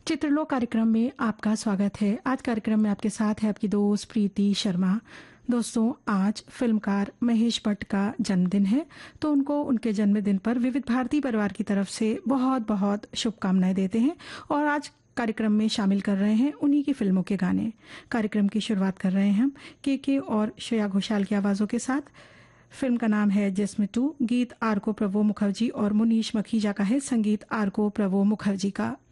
चित्रलोक कार्यक्रम में आपका स्वागत है। आज कार्यक्रम में आपके साथ है आपकी दोस्त प्रीति शर्मा। दोस्तों, आज फिल्मकार महेश भट्ट का जन्मदिन है, तो उनको उनके जन्मदिन पर विविध भारती परिवार की तरफ से बहुत बहुत शुभकामनाएं देते हैं और आज कार्यक्रम में शामिल कर रहे हैं उन्हीं की फिल्मों के गाने। कार्यक्रम की शुरुआत कर रहे हैं हम के और श्रेया घोषाल की आवाज़ों के साथ। फिल्म का नाम है जिस्म 2। गीत आर को प्रभो मुखर्जी और मुनीश मखीजा का है, संगीत आर को प्रभो मुखर्जी का।